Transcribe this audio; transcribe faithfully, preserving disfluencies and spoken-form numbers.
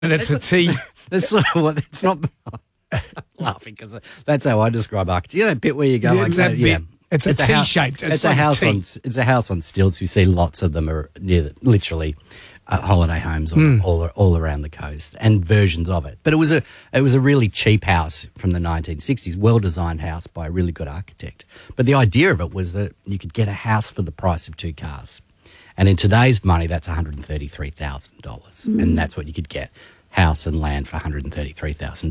And it's a T. That's sort of what it's not. Laughing because that's how I describe architecture. You know, that bit where you go Yeah, like it's that that. bit. Yeah, It's a house- T-shaped. It's It's, like a a house T. on. It's a house on stilts. You see lots of them are near, the, literally, uh, holiday homes all, all all around the coast, and versions of it. But it was a it was a really cheap house from the nineteen sixties, well designed house by a really good architect. But the idea of it was that you could get a house for the price of two cars, and in today's money, that's one hundred and thirty three thousand dollars, and that's what you could get. House and land for one hundred and thirty three thousand